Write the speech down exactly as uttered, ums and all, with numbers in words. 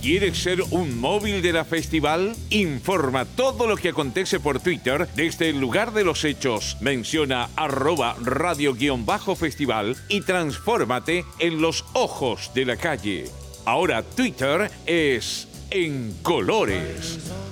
¿Quieres ser un móvil de la festival? Informa todo lo que acontece por Twitter desde el lugar de los hechos. Menciona arroba radio-festival y transfórmate en los ojos de la calle. Ahora Twitter es en colores.